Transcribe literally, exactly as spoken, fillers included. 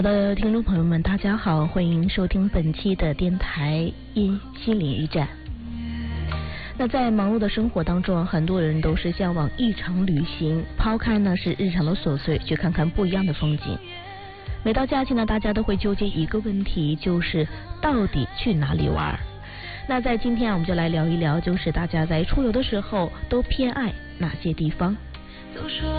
好的，听众朋友们，大家好，欢迎收听本期的电台一心灵驿站。那在忙碌的生活当中，很多人都是向往一场旅行，抛开呢是日常的琐碎，去看看不一样的风景。每到假期呢，大家都会纠结一个问题，就是到底去哪里玩。那在今天啊，我们就来聊一聊，就是大家在出游的时候都偏爱哪些地方。 都说